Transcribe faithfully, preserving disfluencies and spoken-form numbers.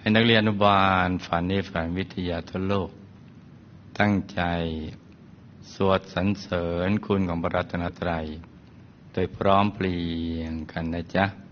ให้นักเรียนอนุบาลฝันในฝันวิทยาทั่วโลกตั้งใจสวดสรรเสริญคุณของพระรัตนตรัยโดยพร้อมเพรียงกันนะจ๊ะ